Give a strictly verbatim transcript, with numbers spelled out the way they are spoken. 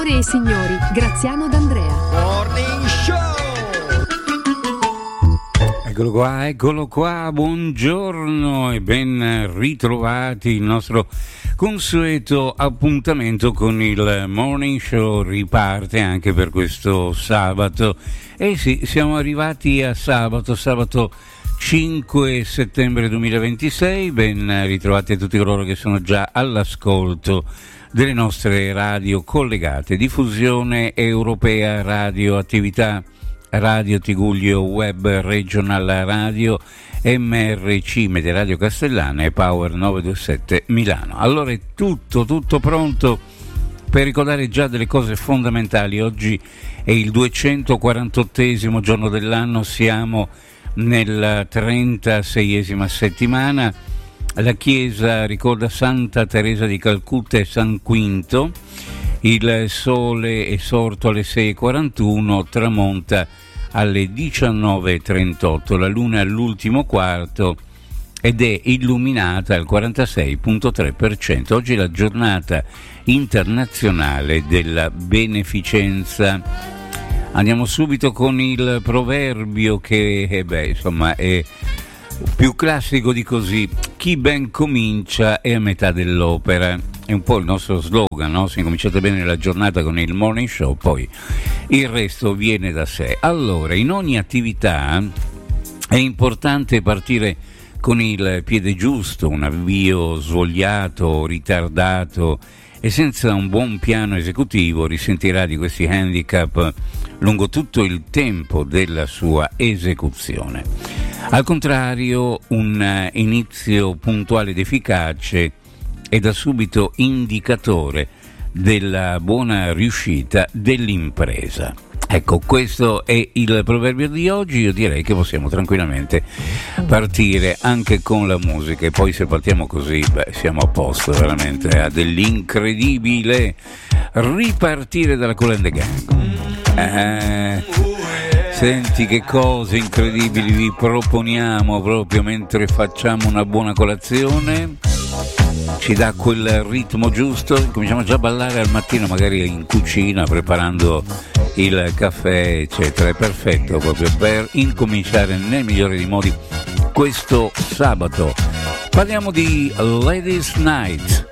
Signore e signori, Graziano D'Andrea. Morning Show! Eccolo qua, eccolo qua, buongiorno e ben ritrovati. Il nostro consueto appuntamento con il Morning Show riparte anche per questo sabato. E sì, siamo arrivati a sabato, sabato cinque settembre duemilaventisei. Ben ritrovati a tutti coloro che sono già all'ascolto delle nostre radio collegate. Diffusione europea, radioattività Radio Tigullio Web Regional Radio, M R C Media Radio Castellana e Power novecentoventisette Milano. Allora è tutto, tutto pronto per ricordare già delle cose fondamentali. Oggi è il duecentoquarantottesimo giorno dell'anno, siamo nella trentaseiesima settimana. La Chiesa ricorda Santa Teresa di Calcutta e San Quinto. Il sole è sorto alle sei e quarantuno, tramonta alle diciannove e trentotto, la luna è all'ultimo quarto ed è illuminata al quarantasei virgola tre per cento. Oggi è la giornata internazionale della beneficenza. Andiamo subito con il proverbio che eh beh, insomma è più classico di così: chi ben comincia è a metà dell'opera. È un po' il nostro slogan, no? Se incominciate bene la giornata con il Morning Show, poi il resto viene da sé. Allora, in ogni attività è importante partire con il piede giusto, un avvio svogliato, ritardato e senza un buon piano esecutivo risentirà di questi handicap lungo tutto il tempo della sua esecuzione. Al contrario, un inizio puntuale ed efficace è da subito indicatore della buona riuscita dell'impresa. Ecco, questo è il proverbio di oggi. Io direi che possiamo tranquillamente partire anche con la musica, e poi se partiamo così, beh, siamo a posto veramente, a dell'incredibile. Ripartire dalla Kool and the Gang. Eh, senti che cose incredibili vi proponiamo proprio mentre facciamo una buona colazione. Ci dà quel ritmo giusto, cominciamo già a ballare al mattino, magari in cucina preparando il caffè eccetera. È perfetto proprio per incominciare nel migliore dei modi questo sabato. Parliamo di Ladies Night.